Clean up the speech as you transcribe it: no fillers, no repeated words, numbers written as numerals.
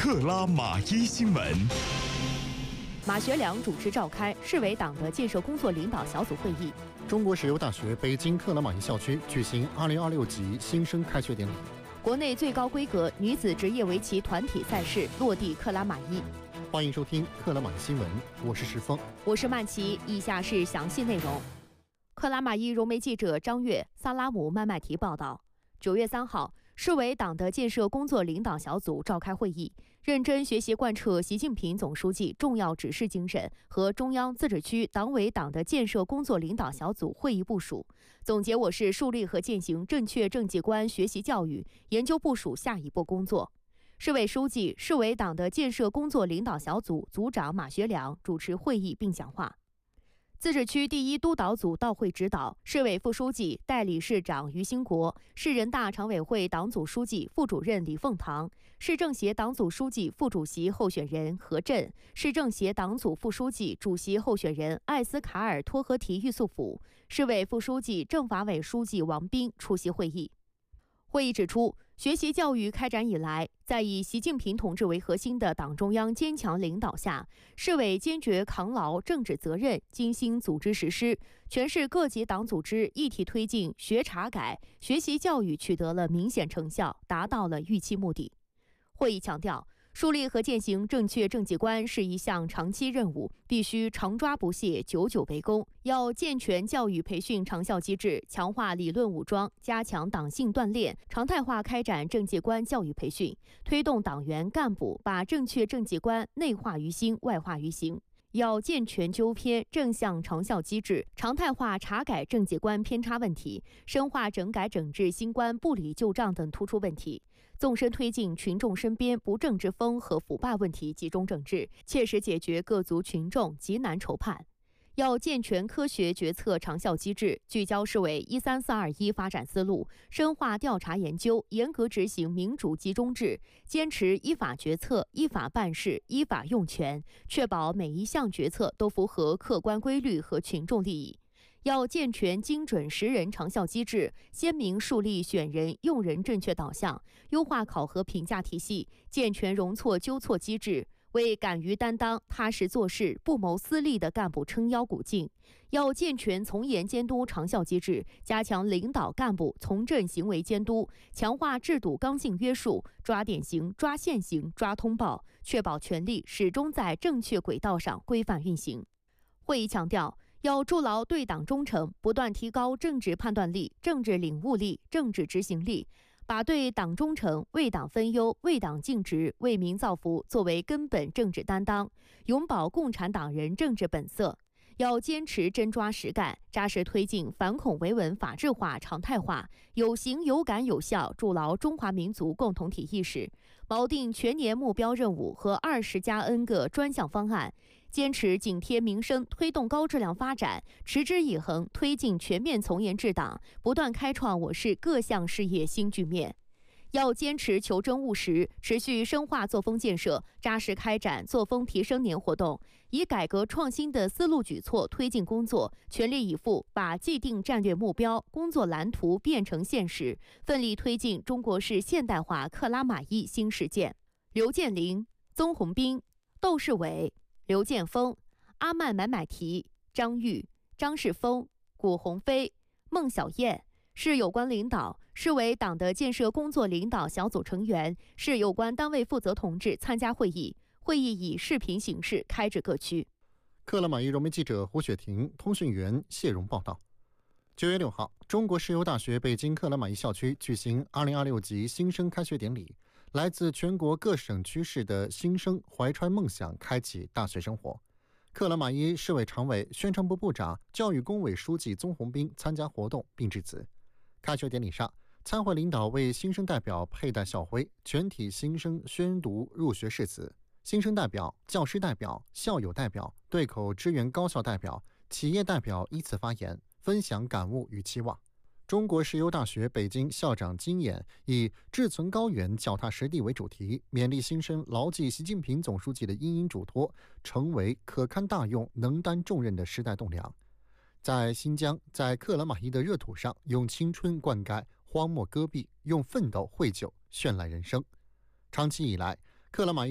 克拉玛依新闻。 马学良主持召开市委党的建设工作领导小组会议。 中国石油大学北京克拉玛依校区举行2026级新生开学典礼。 国内最高规格女子职业围棋团体赛事落地克拉玛依。 欢迎收听克拉玛依新闻，我是石峰， 我是曼琪。以下是详细内容。克拉玛依融媒记者张悦、萨拉姆曼麦提报道，9月3号，市委党的建设工作领导小组召开会议，认真学习贯彻习近平总书记重要指示精神和中央自治区党委党的建设工作领导小组会议部署，总结我市树立和践行正确政绩观学习教育，研究部署下一步工作。市委书记、市委党的建设工作领导小组组长马学良主持会议并讲话。自治区第一督导组到会指导，市委副书记、代理市长于兴国，市人大常委会党组书记、副主任李凤堂，市政协党组书记、副主席候选人何震，市政协党组副书记、主席候选人艾斯卡尔托合提玉素甫，市委副书记、政法委书记王斌出席会议。会议指出，学习教育开展以来，在以习近平同志为核心的党中央坚强领导下，市委坚决扛牢政治责任，精心组织实施，全市各级党组织一体推进学查改，学习教育取得了明显成效，达到了预期目的。会议强调，树立和践行正确政绩观是一项长期任务，必须常抓不懈，久久为功。要健全教育培训长效机制，强化理论武装，加强党性锻炼，常态化开展政绩观教育培训，推动党员干部把正确政绩观内化于心，外化于行。要健全纠偏正向长效机制，常态化查改政绩观偏差问题，深化整改整治新观不理旧账等突出问题，纵深推进群众身边不正之风和腐败问题集中整治，切实解决各族群众急难愁盼。要健全科学决策长效机制，聚焦市委13421发展思路，深化调查研究，严格执行民主集中制，坚持依法决策、依法办事、依法用权，确保每一项决策都符合客观规律和群众利益。要健全精准识人长效机制，鲜明树立选人用人正确导向，优化考核评价体系，健全容错纠错机制，为敢于担当、踏实做事、不谋私利的干部撑腰鼓劲。要健全从严监督长效机制，加强领导干部从政行为监督，强化制度刚性约束，抓典型、抓现行、抓通报，确保权力始终在正确轨道上规范运行。会议强调，要筑牢对党忠诚，不断提高政治判断力、政治领悟力、政治执行力，把对党忠诚、为党分忧、为党尽职、为民造福作为根本政治担当，永葆共产党人政治本色。要坚持真抓实干，扎实推进反恐维稳法治化常态化，有形有感有效筑牢中华民族共同体意识，锚定全年目标任务和20+N 个专项方案，坚持紧贴民生，推动高质量发展，持之以恒推进全面从严治党，不断开创我市各项事业新局面。要坚持求真务实，持续深化作风建设，扎实开展作风提升年活动，以改革创新的思路举措推进工作，全力以赴把既定战略目标、工作蓝图变成现实，奋力推进中国式现代化克拉玛依新实践。刘建林、宗宏斌、窦世伟、刘建峰、阿曼买买提、张玉、张世峰、古鸿飞、孟小燕，市有关领导、市委党的建设工作领导小组成员、市有关单位负责同志参加会议。会议以视频形式开至各区。 克拉玛依融媒记者胡雪婷、通讯员谢荣报道。9月6号，中国石油大学北京克拉玛依校区举行2026级新生开学典礼，来自全国各省区市的新生怀揣梦想，开启大学生活。克拉玛依市委常委、宣传部部长、教育工委书记宗宏斌参加活动并致辞。开学典礼上，参会领导为新生代表佩戴校徽，全体新生宣读入学誓词。新生代表、教师代表、校友代表、对口支援高校代表、企业代表依次发言，分享感悟与期望。中国石油大学北京校长金演以志存高远、脚踏实地为主题，勉励新生牢记习近平总书记的殷殷嘱托，成为可堪大用、能担重任的时代栋梁。在新疆，在克拉玛依的热土上，用青春灌溉荒漠戈壁，用奋斗绘就绚烂人生。长期以来，克拉玛依